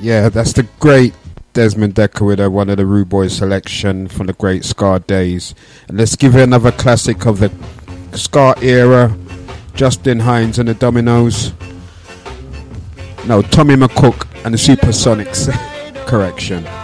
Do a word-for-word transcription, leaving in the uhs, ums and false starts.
Yeah, that's the great Desmond Dekker with uh, one of the Rude Boys selection from the great Scar days. And let's give you another classic of the Scar era, Justin Hines and the Dominoes. No, Tommy McCook and the Supersonics. Correction.